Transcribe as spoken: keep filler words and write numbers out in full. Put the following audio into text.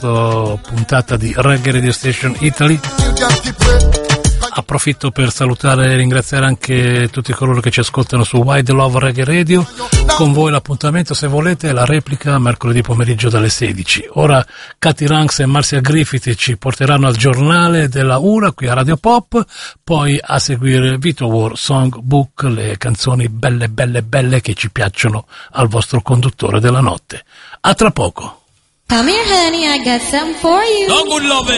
questa puntata di Reggae Radio Station Italy. Approfitto per salutare e ringraziare anche tutti coloro che ci ascoltano su Wide Love Reggae Radio. Con voi l'appuntamento, se volete, è la replica mercoledì pomeriggio dalle sedici. Ora Cathy Ranks e Marcia Griffith ci porteranno al giornale della una qui a Radio Pop, poi a seguire Vito War Songbook, le canzoni belle belle belle che ci piacciono al vostro conduttore della notte. A tra poco. Come here, honey, I got something for you. No good love.